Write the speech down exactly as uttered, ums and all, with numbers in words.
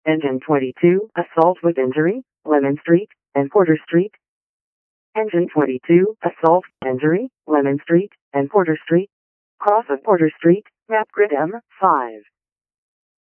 Engine twenty-two, assault with injury, Lemon Street, and Porter Street. Engine twenty-two, assault, injury, Lemon Street, and Porter Street. Cross of Porter Street, map grid M five.